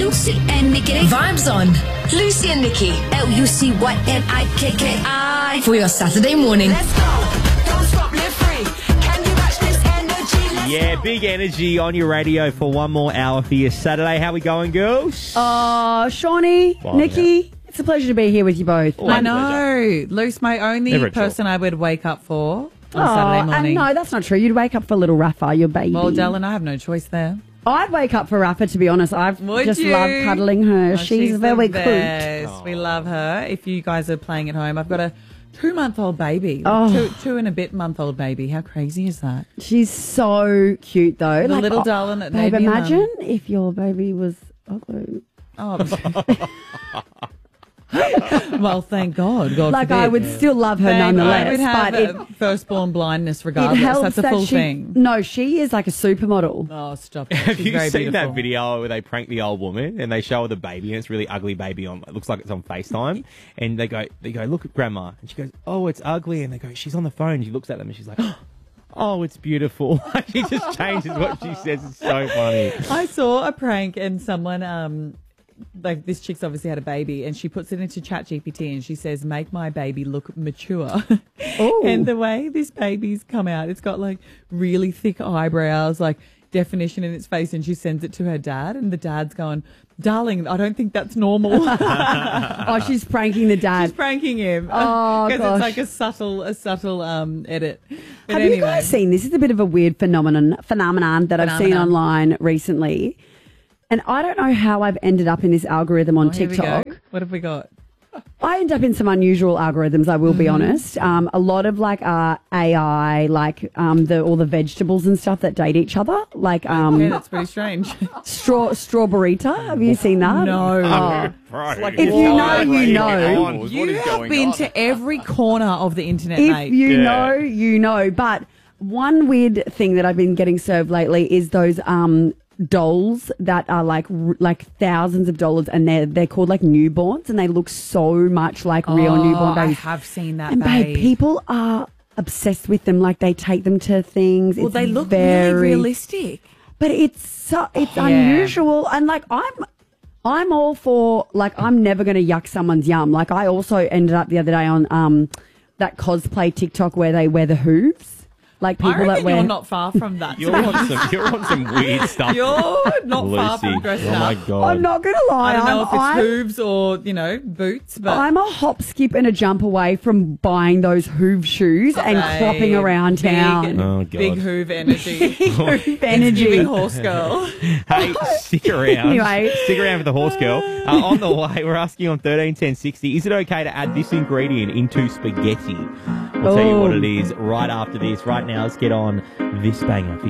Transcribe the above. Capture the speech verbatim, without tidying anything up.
Lucy and Nikki. Vibes on. Lucy and Nikki. L U C Y N I K K I. For your Saturday morning. Let's go. Don't stop, live free. Can you match this energy? Let's Yeah, big energy on your radio for one more hour for your Saturday. How we going, girls? Oh, Shawnee, Well, Nikki, it's a pleasure to be here with you both. Always I a pleasure. know. Luce, my only Never a chore. person I would wake up for on Oh, Saturday and morning. no, that's not true. You'd wake up for little Rafa, your baby. Well, Dylan, I have no choice there. I'd wake up for Rafa, to be honest. I Would just you? love cuddling her. Oh, she's, the very cute. best. We love her. If you guys are playing at home, I've got a two-month-old baby. Oh. Two, two and a bit month-old baby. How crazy is that? She's so cute, though. The little oh, darling that babe, made me a mum. imagine if your baby was ugly. Oh. Well, thank God. God Like, forbid. I would still love her Thank God. nonetheless. I would have but it, uh, firstborn blindness it regardless. helps That's a that full she, thing. No, she is like a supermodel. Oh, stop it. Have She's you very seen beautiful. that video where they prank the old woman and they show her the baby and it's a really ugly baby on? It looks like it's on FaceTime, and they go, they go, look at grandma, and she goes, oh, it's ugly, and they go, she's on the phone. She looks at them and she's like, oh, it's beautiful. She just changes what she says. It's so funny. I saw a prank and someone, um, like this chick's obviously had a baby and she puts it into ChatGPT and she says, make my baby look mature. Ooh. And the way this baby's come out, it's got like really thick eyebrows, like definition in its face, and she sends it to her dad and the dad's going, darling, I don't think that's normal. Oh, she's pranking the dad. She's pranking him. Oh, Because gosh. it's like a subtle, a subtle um, edit. But Have anyway. you guys seen this? Is a bit of a weird phenomenon phenomenon that I've seen Phenomenon. online recently, and I don't know how I've ended up in this algorithm on Oh, here we TikTok. go. What have we got? I end up in some unusual algorithms, I will be Mm-hmm. honest. Um, a lot of like uh, A I, like um, the all the vegetables and stuff that date each other, like um, Yeah, that's pretty strange. straw strawberryta. Have you seen that? No. Oh. Bro. If you know, you know. You have been to every corner of the internet, If mate. you Yeah. know, you know. But one weird thing that I've been getting served lately is those um, dolls that are like r- like thousands of dollars, and they're they're called like newborns, and they look so much like real Oh, newborn I babies. have seen that, And babe, babe. people are obsessed with them. Like they take them to things. well, It's they look very really realistic. but it's so it's Yeah. unusual, and like I'm I'm all for like I'm never going to yuck someone's yum. Like I also ended up the other day on um that cosplay TikTok where they wear the hooves. Like I people that reckon wear you're not far from that. You're on some, you're on some weird stuff. You're not far Lucy. from dressing Oh my up. God. I'm not going to lie. I don't know I'm, if it's I'm, hooves or, you know, boots, but I'm a hop, skip, and a jump away from buying those hoove shoes and Babe, clopping around big, town. Oh, God. Big hoove energy. Hoove Giving energy. horse girl. Hey, stick around. Anyway. Stick around for the horse girl. Uh, on the way, we're asking on thirteen ten sixty, is it okay to add this ingredient into spaghetti? We'll tell you what Oh. it is right after this. Right now, let's get on this banger for you.